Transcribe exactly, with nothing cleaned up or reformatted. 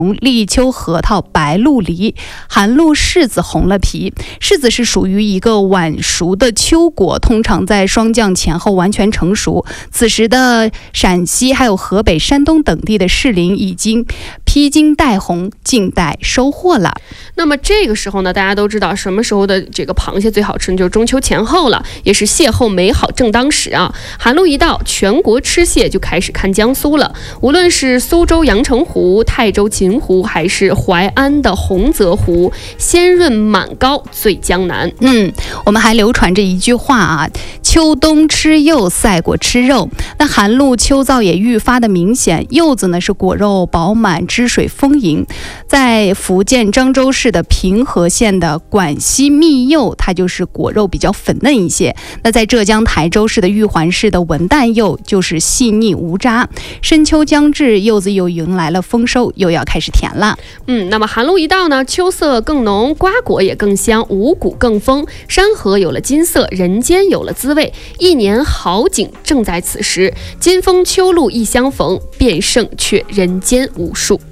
立秋、核桃、白露、梨，寒露柿子红了皮。柿子是属于一个晚熟的秋果，通常在霜降前后完全成熟。此时的陕西还有河北、山东等地的柿林已经披荆带红，静待收获了。 那么这个时候呢，大家都知道什么时候的这个螃蟹最好吃呢？就是中秋前后了，也是邂逅美好正当时啊。寒露一到，全国吃蟹就开始看江苏了。无论是苏州阳澄湖、泰州秦湖，还是淮安的洪泽湖，鲜润满膏最江南。 嗯，我们还流传着一句话啊，秋冬吃柚赛过吃肉。那寒露秋燥也愈发的明显，柚子呢是果肉饱满，汁水丰盈。在福建漳州市的平和县的管溪蜜柚，它就是果肉比较粉嫩一些。那在浙江台州市的玉环市的文旦柚，就是细腻无渣。深秋将至，柚子又迎来了丰收，又要开始甜了。 嗯，那么寒露一到呢，秋色更浓，瓜果也更香，五谷更丰，山河有了金色，人间有了滋味。一年好景正在此时，金风秋露一相逢，便胜却人间无数。